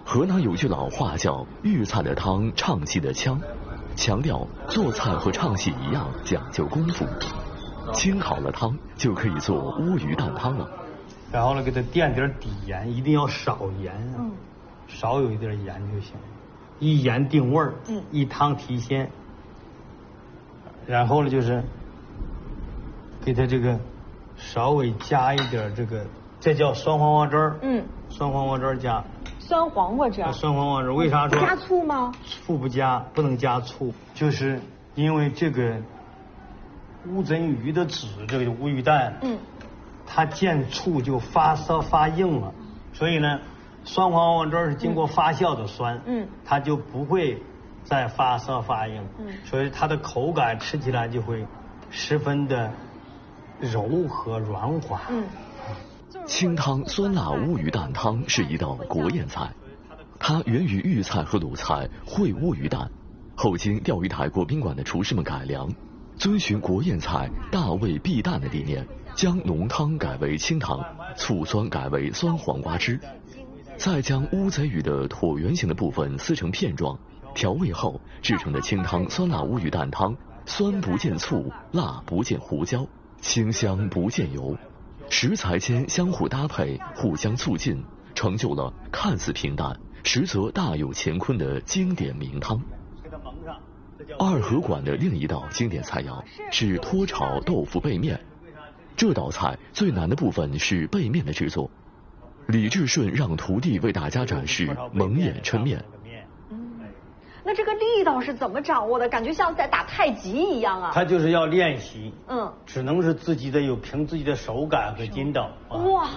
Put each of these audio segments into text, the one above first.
河南有句老话叫“豫菜的汤，唱戏的腔”，强调做菜和唱戏一样讲究功夫。清好了汤就可以做乌鱼蛋汤了。 然后呢，给它垫点底盐，一定要少盐，少有一点盐就行，一盐定味儿，一汤提鲜。然后呢，就是给它这个稍微加一点这个，这叫酸黄瓜汁儿，酸黄瓜汁儿加。 酸黄瓜汁儿。 酸黄瓜汁儿为啥说？ 加醋吗？ 醋不加，不能加醋，就是因为这个乌贼鱼的籽，这个乌鱼蛋，它见醋就发涩发硬了，所以呢，酸黄瓜汁儿是经过发酵的酸，它就不会再发涩发硬，所以它的口感吃起来就会十分的柔和软滑。 清汤酸辣乌鱼蛋汤是一道国宴菜，它源于豫菜和鲁菜烩乌鱼蛋，后经钓鱼台国宾馆的厨师们改良，遵循国宴菜大味必蛋的理念，将浓汤改为清汤，醋酸改为酸黄瓜汁，再将乌贼鱼的椭圆形的部分撕成片状，调味后制成的清汤酸辣乌鱼蛋汤，酸不见醋，辣不见胡椒，清香不见油，食材间相互搭配，互相促进，成就了看似平淡，实则大有乾坤的经典名汤。二河馆的另一道经典菜肴是脱炒豆腐背面，这道菜最难的部分是背面的制作。李志顺让徒弟为大家展示蒙眼抻面。 那这个力道是怎么掌握的？感觉像在打太极一样啊！ 他就是要练习，只能是自己的凭自己的手感和筋道。 哇，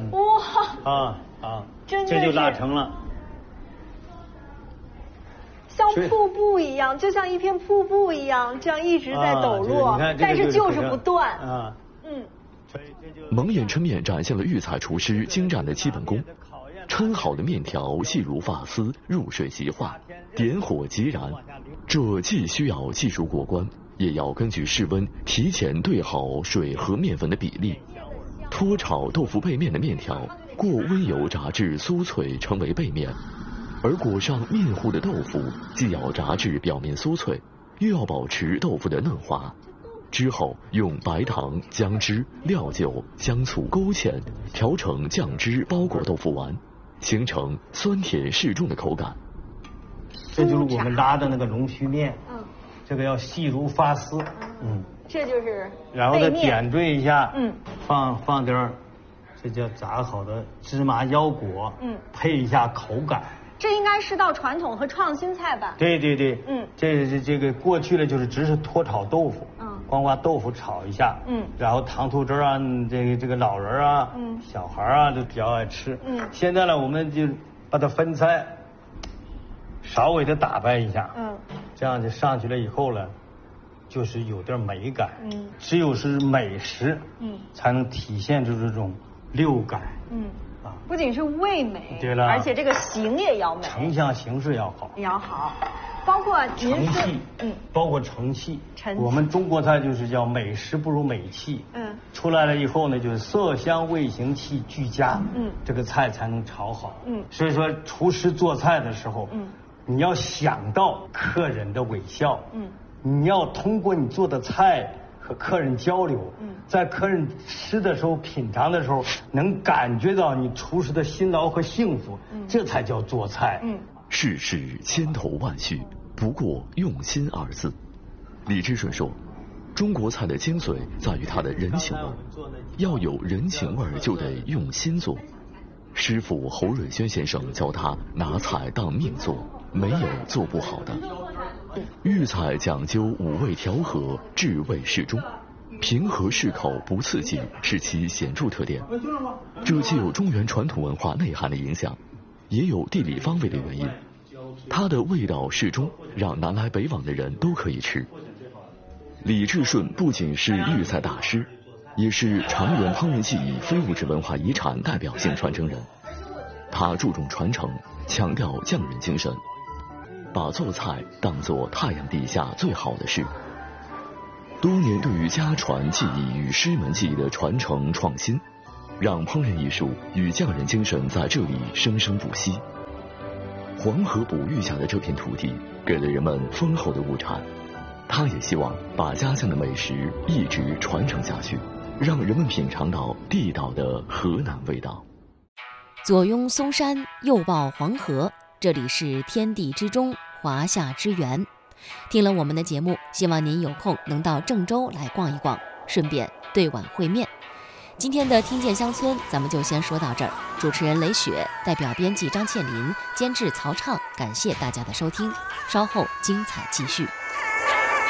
真的这就拉成了， 像瀑布一样，就像一片瀑布一样，这样一直在抖落，但是就是不断。 蒙眼抻面展现了豫菜厨师精湛的基本功。抻好的面条细如发丝，入水即化，点火即燃。这既需要技术过关，也要根据室温提前对好水和面粉的比例。脱炒豆腐背面的面条，过温油炸至酥脆，成为背面；而裹上面糊的豆腐，既要炸至表面酥脆，又要保持豆腐的嫩滑。之后用白糖、姜汁、料酒、香醋勾芡，调成酱汁，包裹豆腐丸，形成酸甜适中的口感。 这就是我们拉的那个龙须面，这个要细如发丝， 这就是然后再点缀一下，放点儿，这叫炸好的芝麻腰果，配一下口感。 这应该是道传统和创新菜吧？ 对，这个过去了就是只是脱炒豆腐，光把豆腐炒一下，然后糖醋汁啊，这个老人啊，小孩啊都比较爱吃，现在呢我们就把它分菜，稍微的打扮一下，这样就上去了以后呢，就是有点美感，只有是美食，才能体现出这种六感， 不仅是味美， 对了， 而且这个形也要美， 成像形式要好， 包括成器，包括成器。我们中国菜就是叫美食不如美器，出来了以后呢，就是色香味形器俱佳，这个菜才能炒好，所以说厨师做菜的时候，你要想到客人的微笑，你要通过你做的菜和客人交流，在客人吃的时候、品尝的时候，能感觉到你厨师的辛劳和幸福，这才叫做菜。 世事千头万绪，不过用心二字。李志顺说，中国菜的精髓在于它的人情味，要有人情味就得用心做。师傅侯瑞轩先生教他拿菜当命做，没有做不好的。豫菜讲究五味调和，至味适中，平和适口不刺激是其显著特点。这既有中原传统文化内涵的影响，也有地理方位的原因。它的味道适中，让南来北往的人都可以吃。李志顺不仅是豫菜大师，也是长源烹饪技艺非物质文化遗产代表性传承人。他注重传承，强调匠人精神，把做菜当作太阳底下最好的事。多年对于家传技艺与师门技艺的传承创新，让烹饪艺术与匠人精神在这里生生不息。 黄河哺育下的这片土地给了人们丰厚的物产，他也希望把家乡的美食一直传承下去，让人们品尝到地道的河南味道。 左拥嵩山，右抱黄河，这里是天地之中，华夏之源。听了我们的节目，希望您有空能到郑州来逛一逛，顺便对碗烩面。今天的听见乡村咱们就先说到这儿，主持人雷雪，代表编辑张倩林，监制曹畅，感谢大家的收听，稍后精彩继续。